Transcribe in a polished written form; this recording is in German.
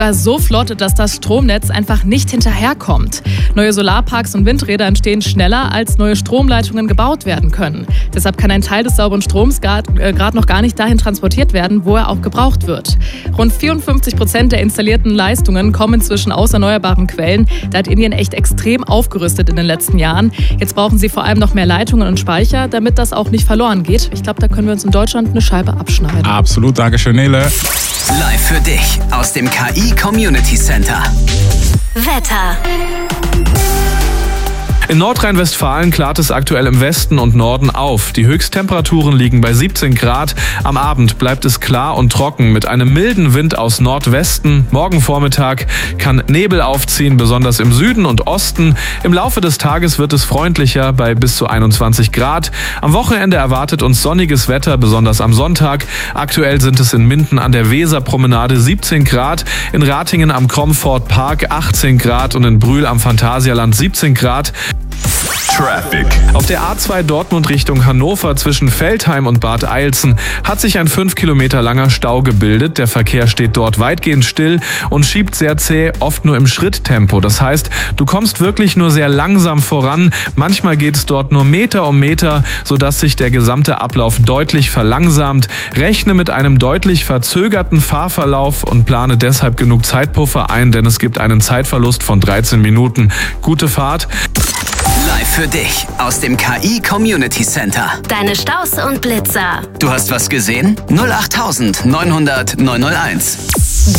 So flott, dass das Stromnetz einfach nicht hinterherkommt. Neue Solarparks und Windräder entstehen schneller, als neue Stromleitungen gebaut werden können. Deshalb kann ein Teil des sauberen Stroms gerade noch gar nicht dahin transportiert werden, wo er auch gebraucht wird. Rund 54% der installierten Leistungen kommen inzwischen aus erneuerbaren Quellen. Da hat Indien echt extrem aufgerüstet in den letzten Jahren. Jetzt brauchen sie vor allem noch mehr Leitungen und Speicher, damit das auch nicht verloren geht. Ich glaube, da können wir uns in Deutschland eine Scheibe abschneiden. Absolut, danke schön, Nele. Live für dich aus dem KI Community Center. Wetter. In Nordrhein-Westfalen klart es aktuell im Westen und Norden auf. Die Höchsttemperaturen liegen bei 17 Grad. Am Abend bleibt es klar und trocken mit einem milden Wind aus Nordwesten. Morgen Vormittag kann Nebel aufziehen, besonders im Süden und Osten. Im Laufe des Tages wird es freundlicher bei bis zu 21 Grad. Am Wochenende erwartet uns sonniges Wetter, besonders am Sonntag. Aktuell sind es in Minden an der Weserpromenade 17 Grad, in Ratingen am Cromford Park 18 Grad und in Brühl am Phantasialand 17 Grad. Traffic. Auf der A2 Dortmund Richtung Hannover zwischen Veltheim und Bad Eilzen hat sich ein 5 Kilometer langer Stau gebildet. Der Verkehr steht dort weitgehend still und schiebt sehr zäh, oft nur im Schritttempo. Das heißt, du kommst wirklich nur sehr langsam voran. Manchmal geht es dort nur Meter um Meter, sodass sich der gesamte Ablauf deutlich verlangsamt. Rechne mit einem deutlich verzögerten Fahrverlauf und plane deshalb genug Zeitpuffer ein, denn es gibt einen Zeitverlust von 13 Minuten. Gute Fahrt. Live für dich aus dem KI Community Center. Deine Staus und Blitzer. Du hast was gesehen? 08900 901.